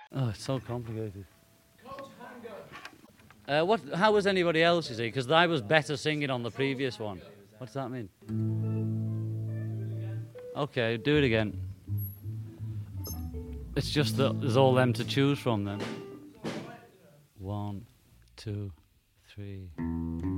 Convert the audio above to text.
Oh, it's so complicated. What? How was anybody else, you see? Because I was better singing on the previous one. What does that mean? Okay, do it again. It's just that there's all them to choose from then. 1, 2, 3.